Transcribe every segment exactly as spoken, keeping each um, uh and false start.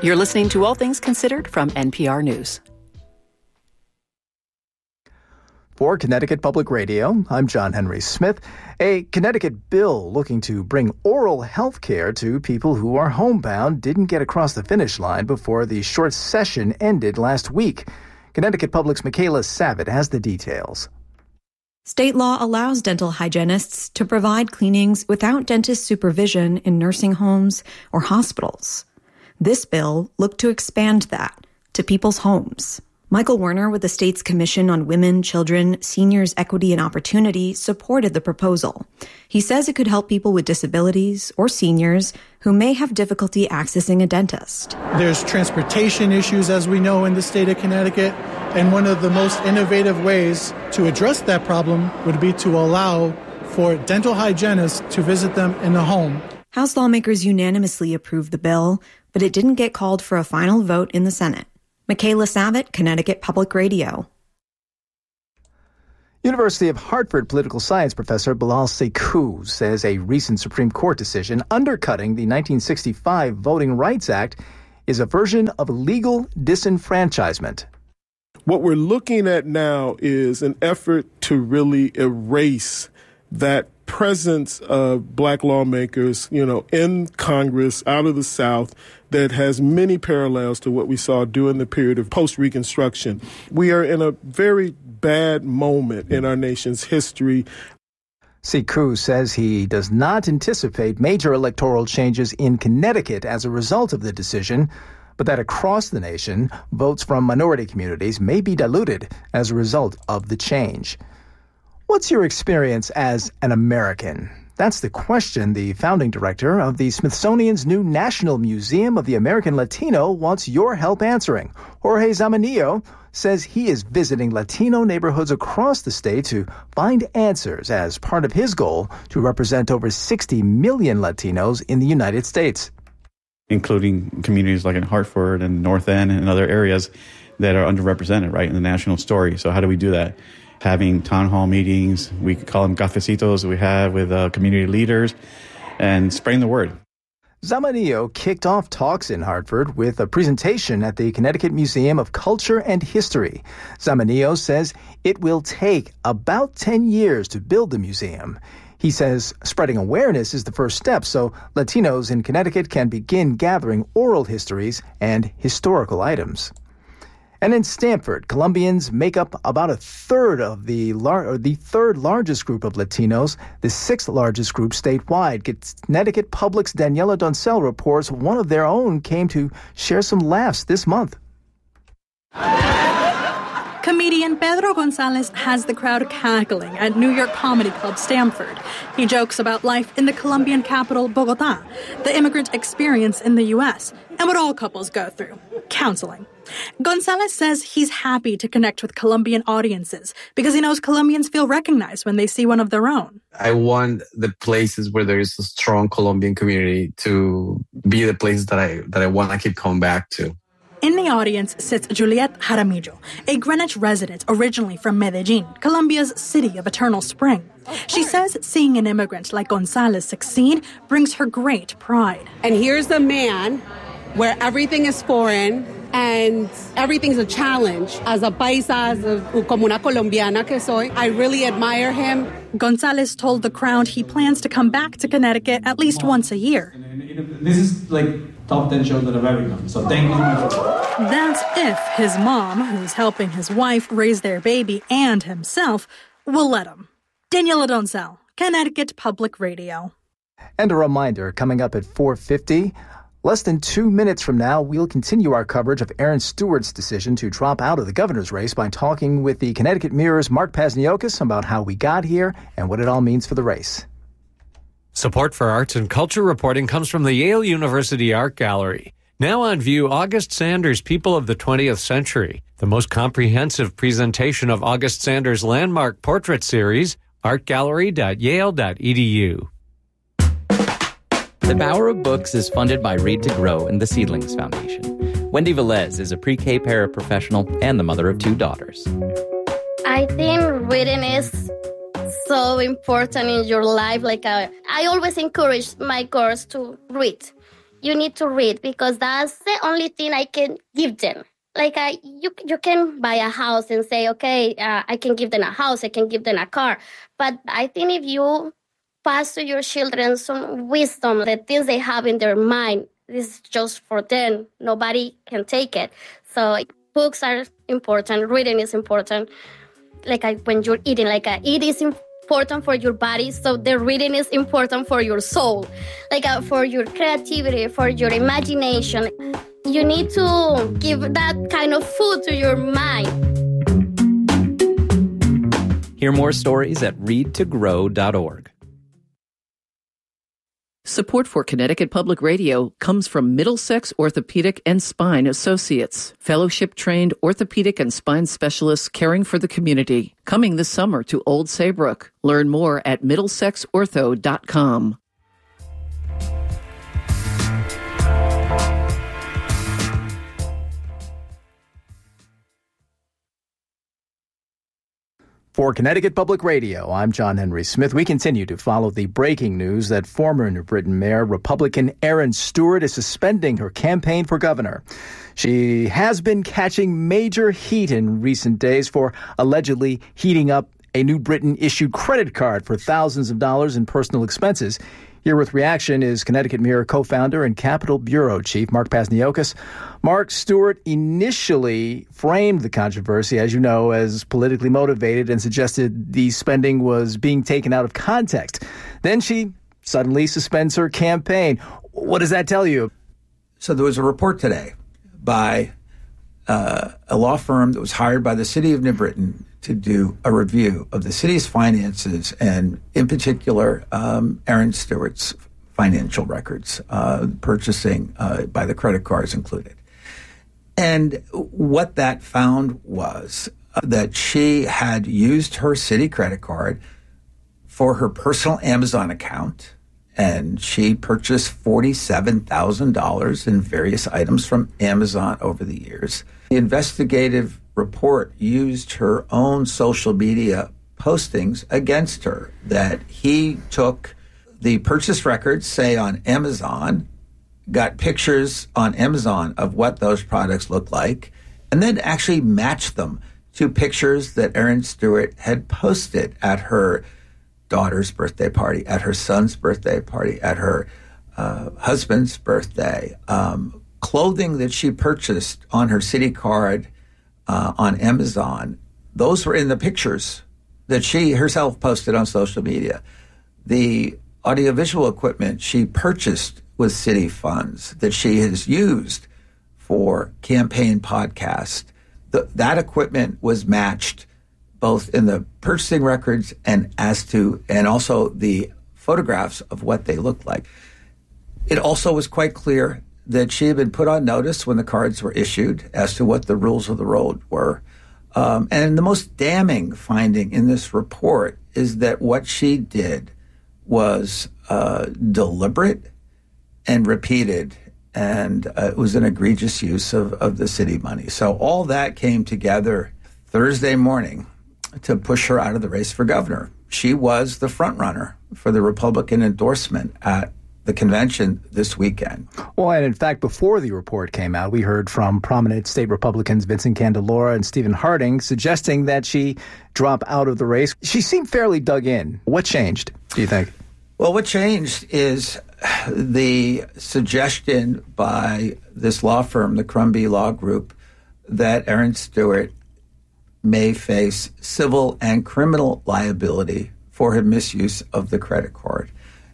You're listening to All Things Considered from N P R News. For Connecticut Public Radio, I'm John Henry Smith. A Connecticut bill looking to bring oral health care to people who are homebound didn't get across the finish line before the short session ended last week. Connecticut Public's Michaela Savitt has the details. State law allows dental hygienists to provide cleanings without dentist supervision in nursing homes or hospitals. This bill looked to expand that to people's homes. Michael Werner with the state's Commission on Women, Children, Seniors, Equity, and Opportunity supported the proposal. He says it could help people with disabilities or seniors who may have difficulty accessing a dentist. There's transportation issues, as we know, in the state of Connecticut, and one of the most innovative ways to address that problem would be to allow for dental hygienists to visit them in the home. House lawmakers unanimously approved the bill, but it didn't get called for a final vote in the Senate. Michaela Savitt, Connecticut Public Radio. University of Hartford political science professor Bilal Sekou says a recent Supreme Court decision undercutting the nineteen sixty-five Voting Rights Act is a version of legal disenfranchisement. What we're looking at now is an effort to really erase that presence of black lawmakers, you know, in Congress, out of the South, that has many parallels to what we saw during the period of post-Reconstruction. We are in a very bad moment in our nation's history. Sekou says he does not anticipate major electoral changes in Connecticut as a result of the decision, but that across the nation, votes from minority communities may be diluted as a result of the change. What's your experience as an American? That's the question the founding director of the Smithsonian's new National Museum of the American Latino wants your help answering. Jorge Zamanillo says he is visiting Latino neighborhoods across the state to find answers as part of his goal to represent over sixty million Latinos in the United States. Including communities like in Hartford and North End and other areas that are underrepresented, right, in the national story. So how do we do that? Having town hall meetings, we could call them cafecitos we have with uh, community leaders, and spreading the word. Zamanillo kicked off talks in Hartford with a presentation at the Connecticut Museum of Culture and History. Zamanillo says it will take about ten years to build the museum. He says spreading awareness is the first step so Latinos in Connecticut can begin gathering oral histories and historical items. And in Stamford, Colombians make up about a third of the lar- or the third largest group of Latinos, the sixth largest group statewide. Connecticut Public's Daniela Doncel reports one of their own came to share some laughs this month. Comedian Pedro Gonzalez has the crowd cackling at New York Comedy Club Stamford. He jokes about life in the Colombian capital, Bogotá, the immigrant experience in the U S, and what all couples go through, counseling. Gonzalez says he's happy to connect with Colombian audiences because he knows Colombians feel recognized when they see one of their own. I want the places where there is a strong Colombian community to be the places that I that I want to keep coming back to. In the audience sits Juliet Jaramillo, a Greenwich resident originally from Medellin, Colombia's city of eternal spring. She says seeing an immigrant like Gonzalez succeed brings her great pride. And here's a man where everything is foreign and everything's a challenge. As a paisa, as a, como una colombiana que soy, I really admire him. Gonzalez told the crowd he plans to come back to Connecticut at least once a year. This is like top ten shows that I've ever done, so thank you so much. That's if his mom, who's helping his wife raise their baby and himself, will let him. Daniela Doncel, Connecticut Public Radio. And a reminder, coming up at four fifty, less than two minutes from now, we'll continue our coverage of Aaron Stewart's decision to drop out of the governor's race by talking with the Connecticut Mirror's Mark Pasniokis about how we got here and what it all means for the race. Support for arts and culture reporting comes from the Yale University Art Gallery. Now on view, August Sanders' People of the twentieth Century, the most comprehensive presentation of August Sanders' landmark portrait series, art gallery dot yale dot e d u. The Power of Books is funded by Read to Grow and the Seedlings Foundation. Wendy Velez is a pre-K paraprofessional and the mother of two daughters. I think reading is so important in your life. Like uh, I always encourage my girls to read. you need to read, because that's the only thing I can give them. Like, I, you you can buy a house and say, okay, uh, I can give them a house, I can give them a car. But I think if you pass to your children some wisdom, the things they have in their mind, this is just for them. Nobody can take it. So books are important. Reading is important. Like I, when you're eating, like uh, it is important for your body. So the reading is important for your soul, like uh, for your creativity, for your imagination. You need to give that kind of food to your mind. Hear more stories at read to grow dot org. Support for Connecticut Public Radio comes from Middlesex Orthopedic and Spine Associates, fellowship-trained orthopedic and spine specialists caring for the community. Coming this summer to Old Saybrook. Learn more at middlesex ortho dot com. For Connecticut Public Radio, I'm John Henry Smith. We continue to follow the breaking news that former New Britain Mayor Republican Erin Stewart is suspending her campaign for governor. She has been catching major heat in recent days for allegedly heating up a New Britain-issued credit card for thousands of dollars in personal expenses. Here with reaction is Connecticut Mirror co-founder and Capitol Bureau Chief Mark Pasniokis. Mark, Stewart initially framed the controversy, as you know, as politically motivated and suggested the spending was being taken out of context. Then she suddenly suspends her campaign. What does that tell you? So there was a report today by uh, a law firm that was hired by the city of New Britain to do a review of the city's finances and, in particular, um, Erin Stewart's financial records, uh, purchasing uh, by the credit cards included. And what that found was that she had used her city credit card for her personal Amazon account, and she purchased forty-seven thousand dollars in various items from Amazon over the years. The investigative report used her own social media postings against her, that he took the purchase records, say on Amazon, got pictures on Amazon of what those products looked like, and then actually matched them to pictures that Erin Stewart had posted at her daughter's birthday party, at her son's birthday party, at her uh, husband's birthday, um, clothing that she purchased on her city card uh, on Amazon. Those were in the pictures that she herself posted on social media. The audiovisual equipment she purchased with city funds that she has used for campaign podcasts, the, that equipment was matched both in the purchasing records and as to, and also the photographs of what they looked like. It also was quite clear that she had been put on notice when the cards were issued as to what the rules of the road were. Um, and the most damning finding in this report is that what she did was uh, deliberate and repeated, and uh, it was an egregious use of, of the city money. So all that came together Thursday morning to push her out of the race for governor. She was the front runner for the Republican endorsement at the convention this weekend. Well, and in fact, before the report came out, we heard from prominent state Republicans Vincent Candelora and Stephen Harding suggesting that she drop out of the race. She seemed fairly dug in. What changed, do you think? Well, what changed is the suggestion by this law firm, the Crumbie Law Group, that Erin Stewart may face civil and criminal liability for her misuse of the credit card.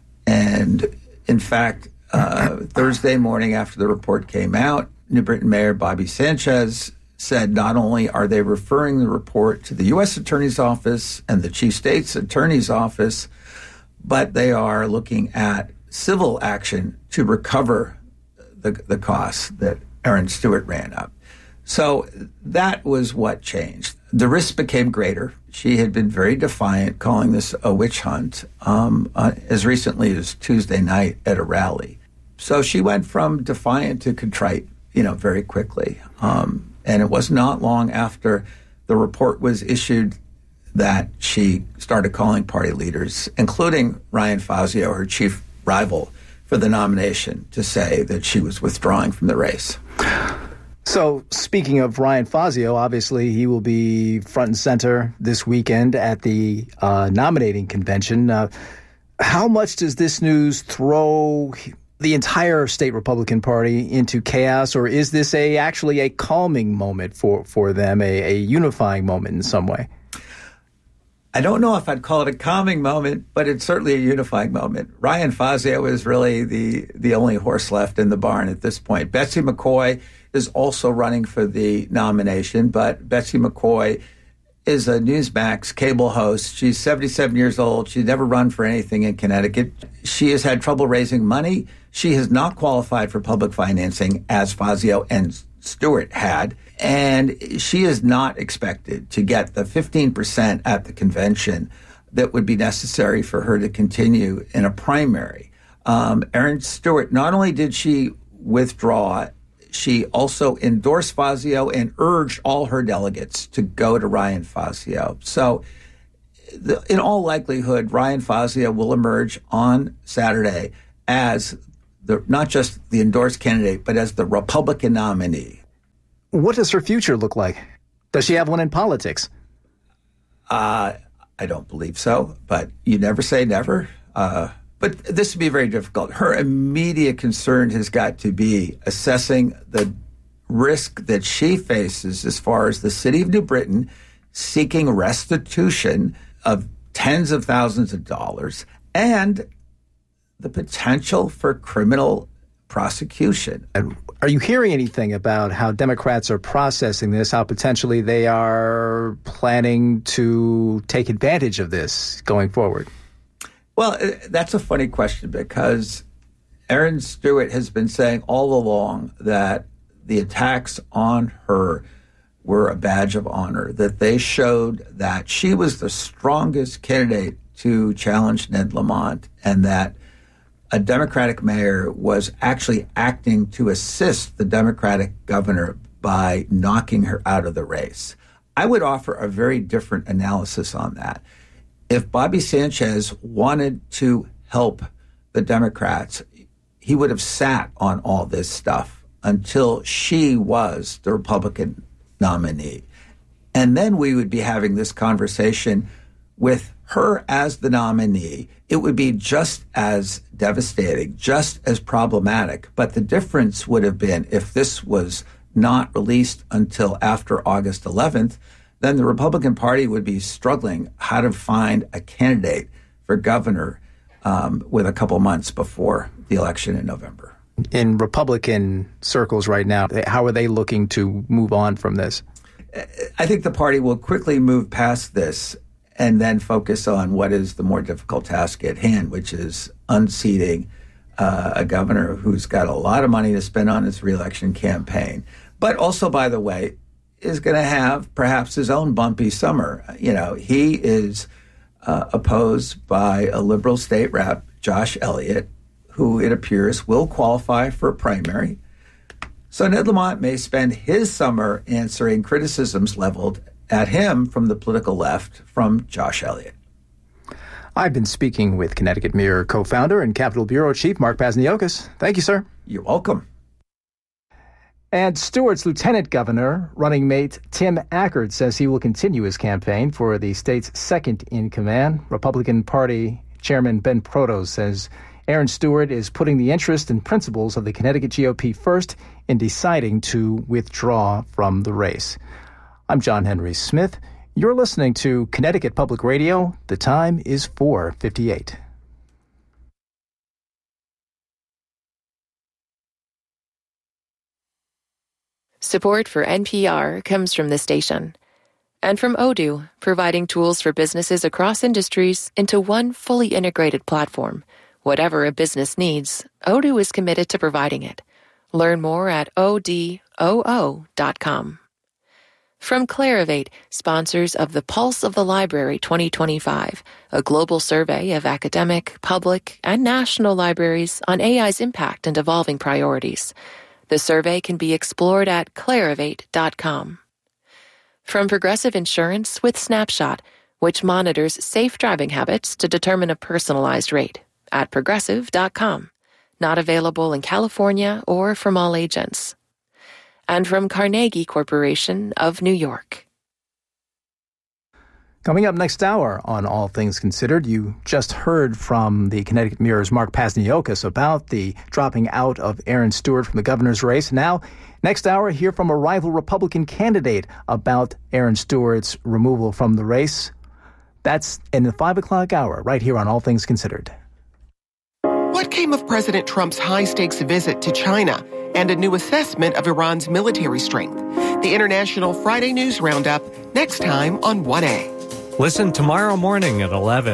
And in fact, uh, Thursday morning after the report came out, New Britain Mayor Bobby Sanchez said not only are they referring the report to the U S Attorney's Office and the Chief State's Attorney's Office, but they are looking at civil action to recover the, the costs that Erin Stewart ran up. So that was what changed. The risk became greater. She had been very defiant, calling this a witch hunt um, uh, as recently as Tuesday night at a rally. So she went from defiant to contrite, you know, very quickly. Um, and it was not long after the report was issued that she started calling party leaders, including Ryan Fazio, her chief rival for the nomination to say that she was withdrawing from the race. So, speaking of Ryan Fazio, obviously he will be front and center this weekend at the uh, nominating convention. Uh, how much does this news throw the entire state Republican Party into chaos, or is this a actually a calming moment for, for them, a, a unifying moment in some way? I don't know if I'd call it a calming moment, but it's certainly a unifying moment. Ryan Fazio is really the, the only horse left in the barn at this point. Betsy McCoy is also running for the nomination, but Betsy McCoy is a Newsmax cable host. She's seventy-seven years old. She's never run for anything in Connecticut. She has had trouble raising money. She has not qualified for public financing as Fazio and Stewart had. And she is not expected to get the fifteen percent at the convention that would be necessary for her to continue in a primary. Um, Erin Stewart, not only did she withdraw, she also endorsed Fazio and urged all her delegates to go to Ryan Fazio. So the, in all likelihood, Ryan Fazio will emerge on Saturday as the, not just the endorsed candidate, but as the Republican nominee. What does her future look like? Does she have one in politics? Uh, I don't believe so, but you never say never. Uh, but this would be very difficult. Her immediate concern has got to be assessing the risk that she faces as far as the city of New Britain seeking restitution of tens of thousands of dollars and the potential for criminal prosecution. And are you hearing anything about how Democrats are processing this, how potentially they are planning to take advantage of this going forward? Well, that's a funny question because Erin Stewart has been saying all along that the attacks on her were a badge of honor, that they showed that she was the strongest candidate to challenge Ned Lamont and that a Democratic mayor was actually acting to assist the Democratic governor by knocking her out of the race. I would offer a very different analysis on that. If Bobby Sanchez wanted to help the Democrats, he would have sat on all this stuff until she was the Republican nominee. And then we would be having this conversation with her as the nominee. It would be just as devastating, just as problematic. But the difference would have been if this was not released until after August eleventh, then the Republican Party would be struggling how to find a candidate for governor um, with a couple months before the election in November. In Republican circles right now, how are they looking to move on from this? I think the party will quickly move past this and then focus on what is the more difficult task at hand, which is unseating uh, a governor who's got a lot of money to spend on his reelection campaign, but also, by the way, is going to have perhaps his own bumpy summer. You know, he is uh, opposed by a liberal state rep, Josh Elliott, who it appears will qualify for a primary. So Ned Lamont may spend his summer answering criticisms leveled at him from the political left from Josh Elliott. I've been speaking with Connecticut Mirror co-founder and Capitol Bureau Chief Mark Pazniokas. Thank you, sir. You're welcome. And Stewart's lieutenant governor, running mate Tim Ackert, says he will continue his campaign for the state's second in command. Republican Party Chairman Ben Protos says Erin Stewart is putting the interest and principles of the Connecticut G O P first in deciding to withdraw from the race. I'm John Henry Smith. You're listening to Connecticut Public Radio. The time is four fifty-eight. Support for N P R comes from this station and from Odoo, providing tools for businesses across industries into one fully integrated platform. Whatever a business needs, Odoo is committed to providing it. Learn more at O D O O dot com. From Clarivate, sponsors of the Pulse of the Library twenty twenty-five, a global survey of academic, public, and national libraries on A I's impact and evolving priorities. The survey can be explored at clarivate dot com. From Progressive Insurance with Snapshot, which monitors safe driving habits to determine a personalized rate, at progressive dot com. Not available in California or from all agents. And from Carnegie Corporation of New York. Coming up next hour on All Things Considered, you just heard from the Connecticut Mirror's Mark Pazniokas about the dropping out of Aaron Stewart from the governor's race. Now, next hour, hear from a rival Republican candidate about Aaron Stewart's removal from the race. That's in the five o'clock hour, right here on All Things Considered. What came of President Trump's high-stakes visit to China and a new assessment of Iran's military strength? The International Friday News Roundup, next time on one A. Listen tomorrow morning at eleven.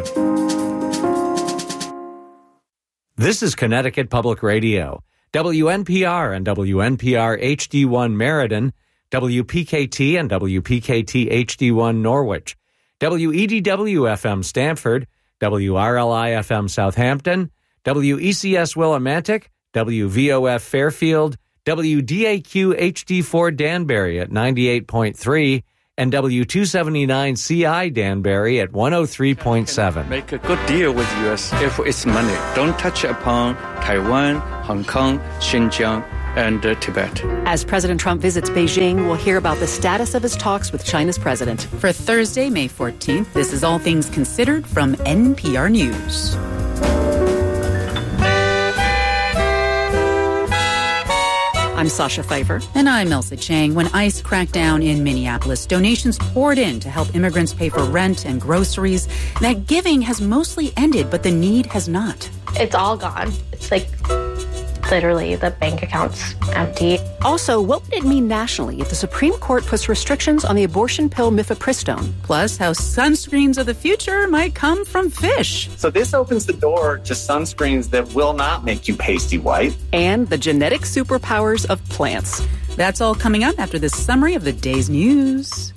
This is Connecticut Public Radio, W N P R and W N P R H D one Meriden, W P K T and W P K T H D one Norwich, W E D W F M Stamford, W R L I F M Southampton, W E C S Willimantic, W V O F Fairfield, W D A Q H D four Danbury at ninety-eight point three, and W two seventy-nine C I Danbury at one oh three point seven. Make a good deal with U S if it's money. Don't touch upon Taiwan, Hong Kong, Xinjiang, and uh, Tibet. As President Trump visits Beijing, we'll hear about the status of his talks with China's president. For Thursday, May fourteenth, this is All Things Considered from N P R News. I'm Sasha Pfeiffer. And I'm Elsa Chang. When ICE cracked down in Minneapolis, donations poured in to help immigrants pay for rent and groceries. That giving has mostly ended, but the need has not. It's all gone. It's like literally the bank account's empty. Also, what would it mean nationally if the Supreme Court puts restrictions on the abortion pill mifepristone? Plus, how sunscreens of the future might come from fish. So this opens the door to sunscreens that will not make you pasty white. And the genetic superpowers of plants. That's all coming up after this summary of the day's news.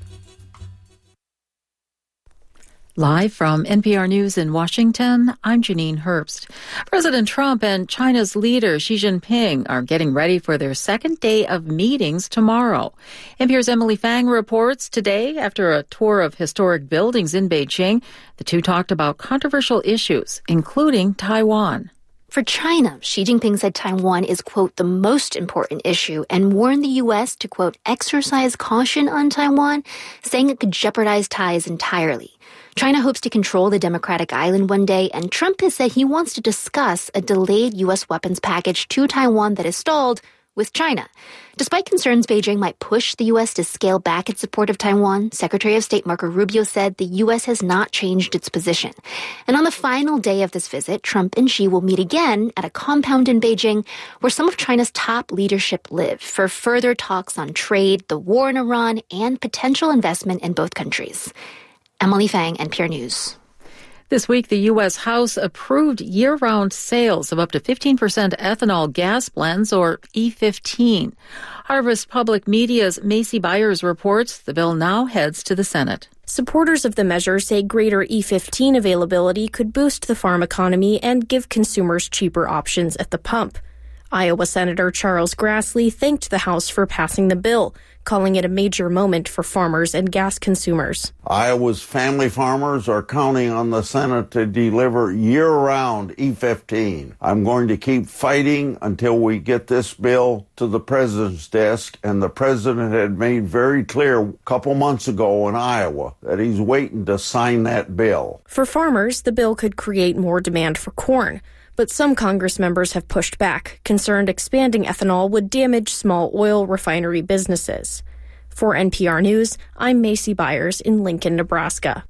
Live from N P R News in Washington, I'm Janine Herbst. President Trump and China's leader Xi Jinping are getting ready for their second day of meetings tomorrow. N P R's Emily Fang reports today, after a tour of historic buildings in Beijing, the two talked about controversial issues, including Taiwan. For China, Xi Jinping said Taiwan is, quote, the most important issue and warned the U S to, quote, exercise caution on Taiwan, saying it could jeopardize ties entirely. China hopes to control the democratic island one day, and Trump has said he wants to discuss a delayed U S weapons package to Taiwan that is stalled with China. Despite concerns Beijing might push the U S to scale back its support of Taiwan, Secretary of State Marco Rubio said the U S has not changed its position. And on the final day of this visit, Trump and Xi will meet again at a compound in Beijing where some of China's top leadership live for further talks on trade, the war in Iran, and potential investment in both countries. Emily Fang, N P R News. This week, the U S. House approved year-round sales of up to fifteen percent ethanol gas blends, or E fifteen. Harvest Public Media's Macy Byers reports the bill now heads to the Senate. Supporters of the measure say greater E fifteen availability could boost the farm economy and give consumers cheaper options at the pump. Iowa Senator Charles Grassley thanked the House for passing the bill, calling it a major moment for farmers and gas consumers. Iowa's family farmers are counting on the Senate to deliver year-round E fifteen. I'm going to keep fighting until we get this bill to the president's desk, and the president had made very clear a couple months ago in Iowa that he's waiting to sign that bill. For farmers, the bill could create more demand for corn. But some Congress members have pushed back, concerned expanding ethanol would damage small oil refinery businesses. For N P R News, I'm Macy Byers in Lincoln, Nebraska.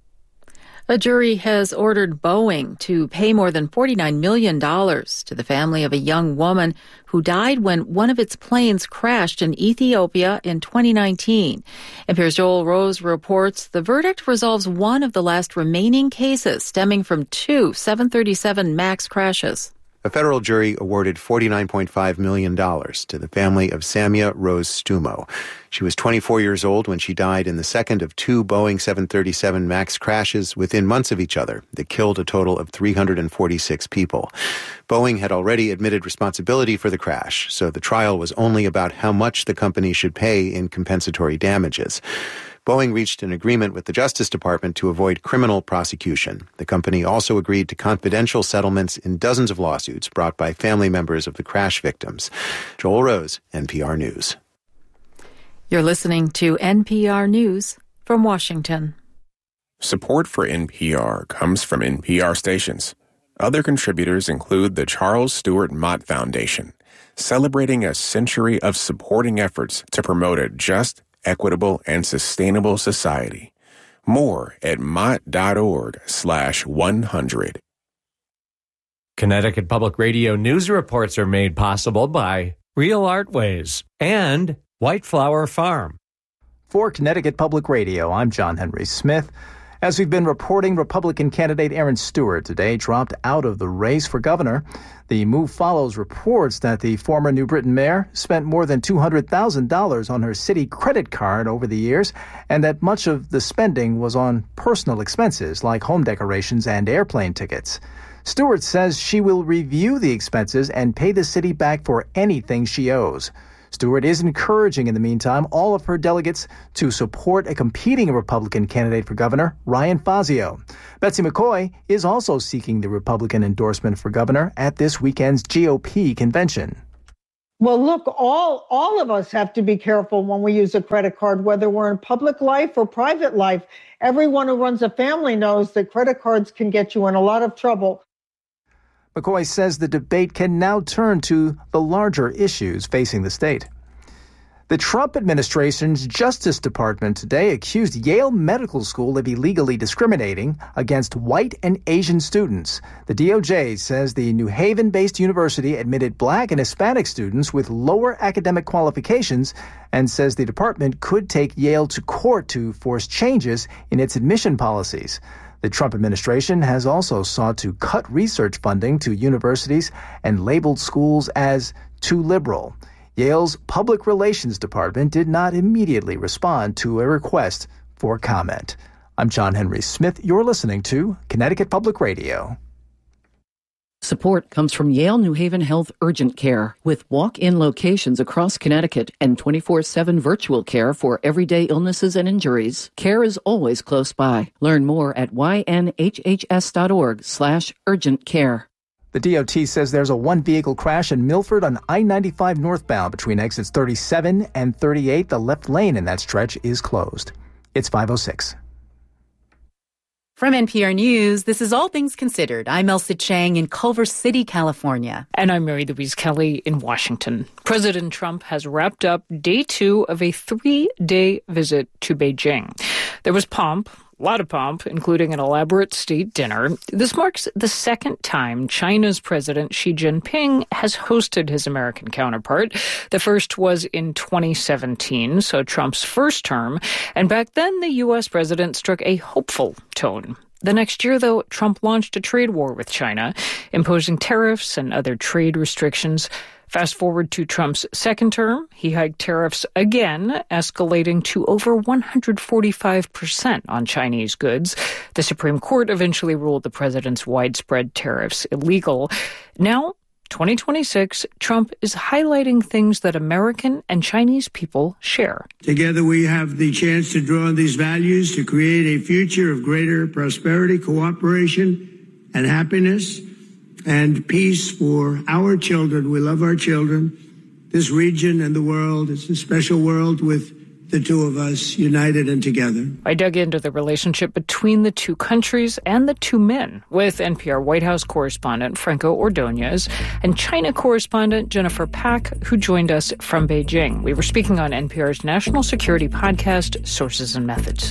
A jury has ordered Boeing to pay more than forty-nine million dollars to the family of a young woman who died when one of its planes crashed in Ethiopia in twenty nineteen. N P R's Joel Rose reports the verdict resolves one of the last remaining cases stemming from two seven thirty-seven MAX crashes. A federal jury awarded forty-nine point five million dollars to the family of Samia Rose Stumo. She was twenty-four years old when she died in the second of two Boeing seven thirty-seven MAX crashes within months of each other that killed a total of three hundred forty-six people. Boeing had already admitted responsibility for the crash, so the trial was only about how much the company should pay in compensatory damages. Boeing reached an agreement with the Justice Department to avoid criminal prosecution. The company also agreed to confidential settlements in dozens of lawsuits brought by family members of the crash victims. Joel Rose, N P R News. You're listening to N P R News from Washington. Support for N P R comes from N P R stations. Other contributors include the Charles Stewart Mott Foundation, celebrating a century of supporting efforts to promote a just, equitable, and sustainable society. More at mott.org slash 100. Connecticut Public Radio news reports are made possible by Real Artways and White Flower Farm. For Connecticut Public Radio, I'm John Henry Smith. As we've been reporting, Republican candidate Erin Stewart today dropped out of the race for governor. The move follows reports that the former New Britain mayor spent more than two hundred thousand dollars on her city credit card over the years, and that much of the spending was on personal expenses like home decorations and airplane tickets. Stewart says she will review the expenses and pay the city back for anything she owes. Stewart is encouraging, in the meantime, all of her delegates to support a competing Republican candidate for governor, Ryan Fazio. Betsy McCoy is also seeking the Republican endorsement for governor at this weekend's G O P convention. Well, look, all all of us have to be careful when we use a credit card, whether we're in public life or private life. Everyone who runs a family knows that credit cards can get you in a lot of trouble. McCoy says the debate can now turn to the larger issues facing the state. The Trump administration's Justice Department today accused Yale Medical School of illegally discriminating against white and Asian students. The D O J says the New Haven-based university admitted black and Hispanic students with lower academic qualifications and says the department could take Yale to court to force changes in its admission policies. The Trump administration has also sought to cut research funding to universities and labeled schools as too liberal. Yale's Public Relations Department did not immediately respond to a request for comment. I'm John Henry Smith. You're listening to Connecticut Public Radio. Support comes from Yale New Haven Health Urgent Care, with walk-in locations across Connecticut and twenty-four seven virtual care for everyday illnesses and injuries. Care is always close by. Learn more at ynhhs.org slash urgent care. The D O T says there's a one-vehicle crash in Milford on I ninety-five northbound between exits thirty-seven and thirty-eight. The left lane in that stretch is closed. It's five oh six. From N P R News, this is All Things Considered. I'm Elsa Chang in Culver City, California. And I'm Mary Louise Kelly in Washington. President Trump has wrapped up day two of a three-day visit to Beijing. There was pomp, a lot of pomp, including an elaborate state dinner. This marks the second time China's President Xi Jinping has hosted his American counterpart. The first was in twenty seventeen, so Trump's first term. And back then, the U S president struck a hopeful tone. The next year, though, Trump launched a trade war with China, imposing tariffs and other trade restrictions. Fast forward to Trump's second term, he hiked tariffs again, escalating to over one hundred forty-five percent on Chinese goods. The Supreme Court eventually ruled the president's widespread tariffs illegal. Now, twenty twenty-six, Trump is highlighting things that American and Chinese people share. Together we have the chance to draw on these values to create a future of greater prosperity, cooperation, and happiness, and peace for our children. We love our children, this region and the world. It's a special world with the two of us united and together. I dug into the relationship between the two countries and the two men with N P R White House correspondent Franco Ordonez and China correspondent Jennifer Pak, who joined us from Beijing. We were speaking on N P R's national security podcast, Sources and Methods.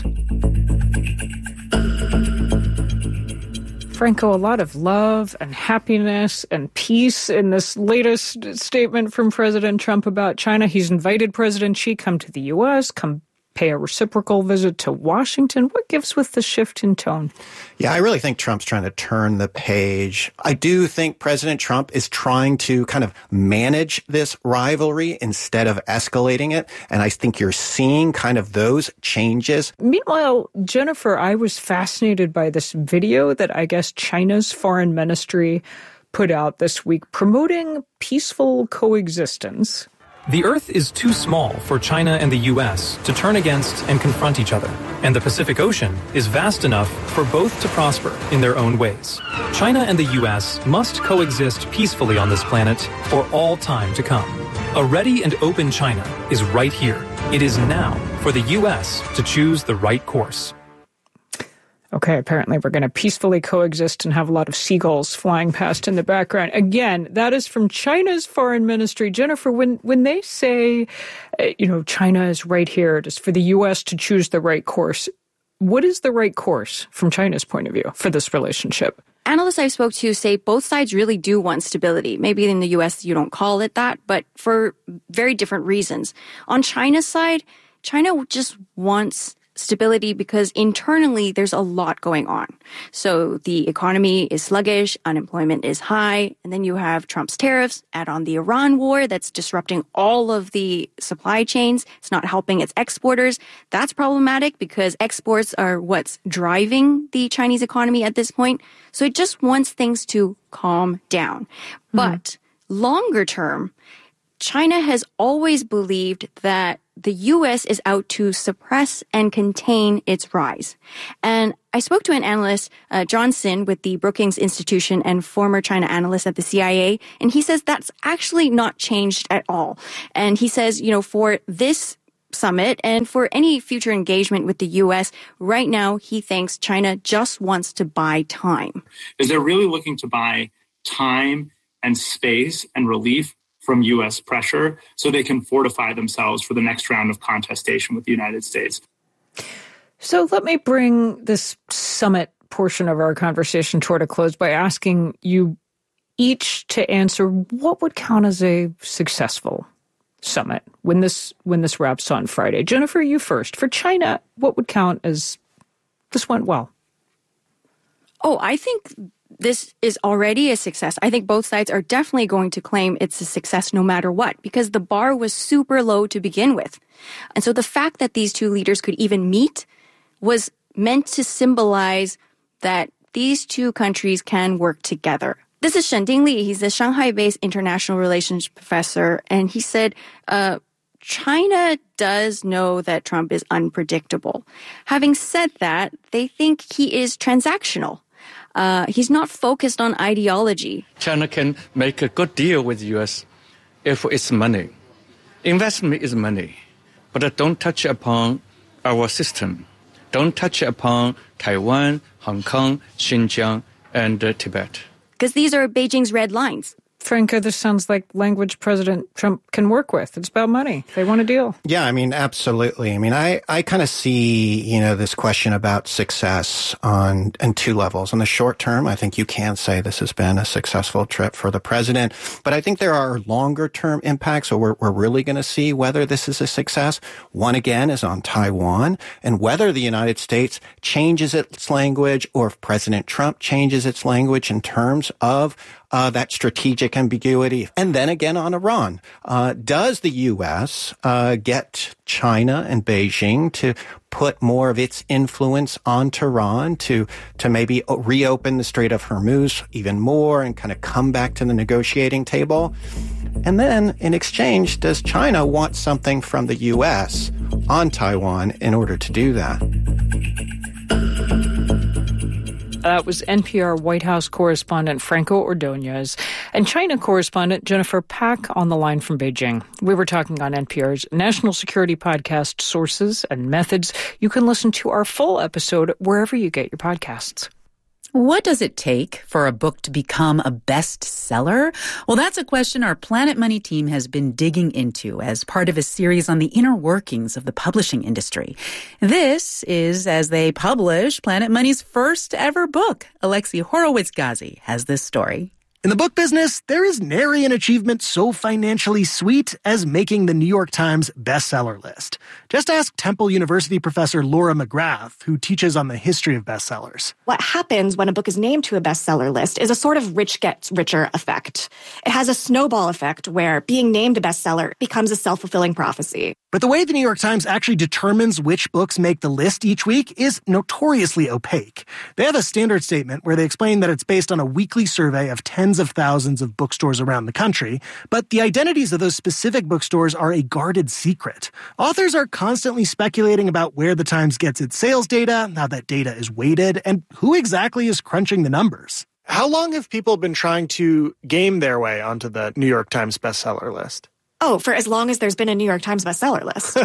Franco, a lot of love and happiness and peace in this latest statement from President Trump about China. He's invited President Xi come to the U S, come pay a reciprocal visit to Washington. What gives with the shift in tone? Yeah, I really think Trump's trying to turn the page. I do think President Trump is trying to kind of manage this rivalry instead of escalating it. And I think you're seeing kind of those changes. Meanwhile, Jennifer, I was fascinated by this video that I guess China's foreign ministry put out this week promoting peaceful coexistence. The Earth is too small for China and the U S to turn against and confront each other, and the Pacific Ocean is vast enough for both to prosper in their own ways. China and the U S must coexist peacefully on this planet for all time to come. A ready and open China is right here. It is now for the U S to choose the right course. Okay, apparently we're going to peacefully coexist and have a lot of seagulls flying past in the background. Again, that is from China's foreign ministry. Jennifer, when, when they say, uh, you know, China is right here, it is for the U S to choose the right course, what is the right course from China's point of view for this relationship? Analysts I spoke to say both sides really do want stability. Maybe in the U S you don't call it that, but for very different reasons. On China's side, China just wants stability because internally there's a lot going on. So the economy is sluggish, unemployment is high, and then you have Trump's tariffs, add on the Iran war that's disrupting all of the supply chains. It's not helping its exporters. That's problematic because exports are what's driving the Chinese economy at this point. So it just wants things to calm down. Mm-hmm. But longer term, China has always believed that the U S is out to suppress and contain its rise. And I spoke to an analyst, uh, John Sin, with the Brookings Institution and former China analyst at the C I A, and he says that's actually not changed at all. And he says, you know, for this summit and for any future engagement with the U S, right now he thinks China just wants to buy time. Is they're really looking to buy time and space and relief from U S pressure so they can fortify themselves for the next round of contestation with the United States. So let me bring this summit portion of our conversation toward a close by asking you each to answer what would count as a successful summit when this when this wraps on Friday. Jennifer, you first. For China, what would count as this went well? Oh, I think this is already a success. I think both sides are definitely going to claim it's a success no matter what, because the bar was super low to begin with. And so the fact that these two leaders could even meet was meant to symbolize that these two countries can work together. This is Shen Dingli. He's a Shanghai-based international relations professor. And he said, uh, China does know that Trump is unpredictable. Having said that, they think he is transactional. Uh, he's not focused on ideology. China can make a good deal with the U S if it's money. Investment is money, but don't touch upon our system. Don't touch upon Taiwan, Hong Kong, Xinjiang, and uh, Tibet. Because these are Beijing's red lines. Franco, this sounds like language President Trump can work with. It's about money. They want a deal. Yeah, I mean, absolutely. I mean, I, I kind of see, you know, this question about success on, on two levels. In the short term, I think you can say this has been a successful trip for the president. But I think there are longer term impacts, so we're, we're really going to see whether this is a success. One, again, is on Taiwan, and whether the United States changes its language or if President Trump changes its language in terms of Uh, that strategic ambiguity. And then again on Iran. Uh, does the U S uh, get China and Beijing to put more of its influence on Tehran to, to maybe reopen the Strait of Hormuz even more and kind of come back to the negotiating table? And then in exchange, does China want something from the U S on Taiwan in order to do that? That was N P R White House correspondent Franco Ordonez and China correspondent Jennifer Pak on the line from Beijing. We were talking on N P R's National Security Podcast, Sources and Methods. You can listen to our full episode wherever you get your podcasts. What does it take for a book to become a bestseller? Well, that's a question our Planet Money team has been digging into as part of a series on the inner workings of the publishing industry. This is as they publish Planet Money's first ever book. Alexi Horowitz-Ghazi has this story. In the book business, there is nary an achievement so financially sweet as making the New York Times bestseller list. Just ask Temple University professor Laura McGrath, who teaches on the history of bestsellers. What happens when a book is named to a bestseller list is a sort of rich gets richer effect. It has a snowball effect where being named a bestseller becomes a self-fulfilling prophecy. But the way the New York Times actually determines which books make the list each week is notoriously opaque. They have a standard statement where they explain that it's based on a weekly survey of tens of thousands of bookstores around the country, but the identities of those specific bookstores are a guarded secret. Authors are constantly speculating about where the Times gets its sales data, how that data is weighted, and who exactly is crunching the numbers. How long have people been trying to game their way onto the New York Times bestseller list? Oh, for as long as there's been a New York Times bestseller list.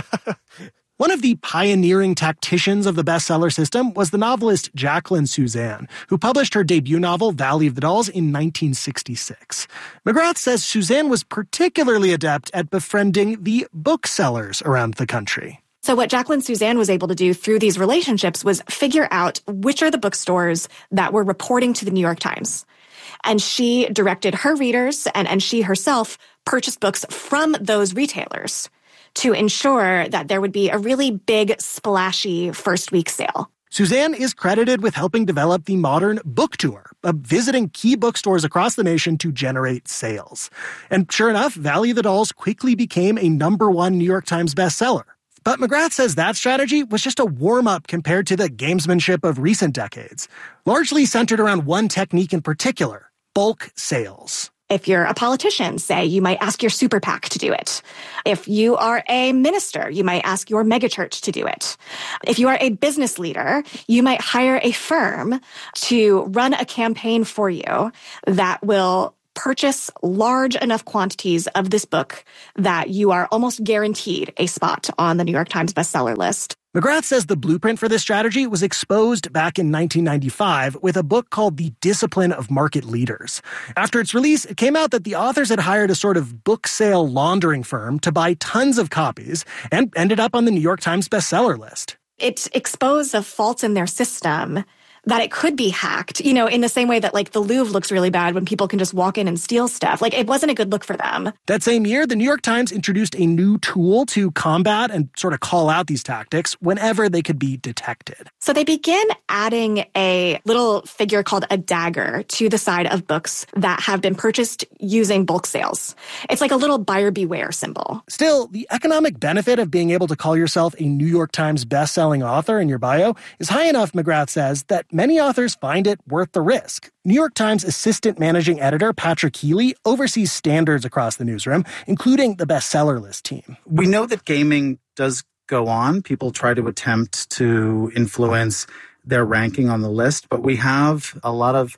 One of the pioneering tacticians of the bestseller system was the novelist Jacqueline Susann, who published her debut novel, Valley of the Dolls, in nineteen sixty-six. McGrath says Susann was particularly adept at befriending the booksellers around the country. So what Jacqueline Susann was able to do through these relationships was figure out which are the bookstores that were reporting to the New York Times. And she directed her readers, and, and she herself purchased books from those retailers to ensure that there would be a really big, splashy first week sale. Susann is credited with helping develop the modern book tour, of visiting key bookstores across the nation to generate sales. And sure enough, Valley of the Dolls quickly became a number one New York Times bestseller. But McGrath says that strategy was just a warm-up compared to the gamesmanship of recent decades, largely centered around one technique in particular: bulk sales. If you're a politician, say, you might ask your super PAC to do it. If you are a minister, you might ask your megachurch to do it. If you are a business leader, you might hire a firm to run a campaign for you that will purchase large enough quantities of this book that you are almost guaranteed a spot on the New York Times bestseller list. McGrath says the blueprint for this strategy was exposed back in nineteen ninety-five with a book called The Discipline of Market Leaders. After its release, it came out that the authors had hired a sort of book sale laundering firm to buy tons of copies and ended up on the New York Times bestseller list. It exposed the faults in their system, that it could be hacked, you know, in the same way that, like, the Louvre looks really bad when people can just walk in and steal stuff. Like, it wasn't a good look for them. That same year, the New York Times introduced a new tool to combat and sort of call out these tactics whenever they could be detected. So they begin adding a little figure called a dagger to the side of books that have been purchased using bulk sales. It's like a little buyer beware symbol. Still, the economic benefit of being able to call yourself a New York Times bestselling author in your bio is high enough, McGrath says, that many authors find it worth the risk. New York Times assistant managing editor Patrick Healy oversees standards across the newsroom, including the bestseller list team. We know that gaming does go on. People try to attempt to influence their ranking on the list, but we have a lot of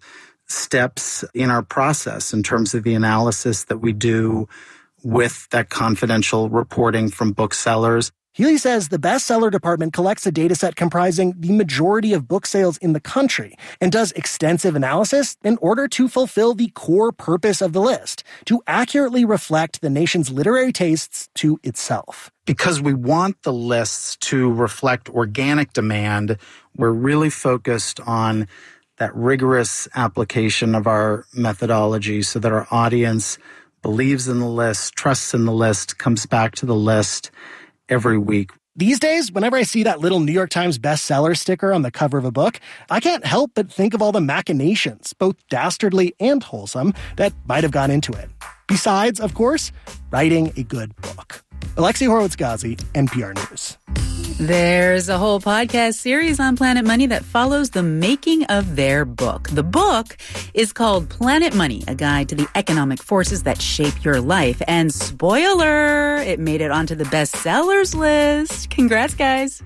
steps in our process in terms of the analysis that we do with that confidential reporting from booksellers. Healy says the bestseller department collects a dataset comprising the majority of book sales in the country and does extensive analysis in order to fulfill the core purpose of the list, to accurately reflect the nation's literary tastes to itself. Because we want the lists to reflect organic demand, we're really focused on that rigorous application of our methodology so that our audience believes in the list, trusts in the list, comes back to the list every week. These days, whenever I see that little New York Times bestseller sticker on the cover of a book, I can't help but think of all the machinations, both dastardly and wholesome, that might have gone into it. Besides, of course, writing a good book. Alexi Horowitz-Ghazi, N P R News. There's a whole podcast series on Planet Money that follows the making of their book. The book is called Planet Money, a guide to the economic forces that shape your life. And spoiler, it made it onto the bestsellers list. Congrats, guys.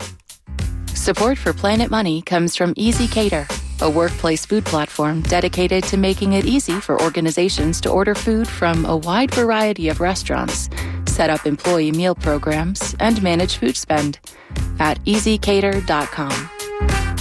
Support for Planet Money comes from Easy Cater, a workplace food platform dedicated to making it easy for organizations to order food from a wide variety of restaurants, set up employee meal programs, and manage food spend at easy cater dot com.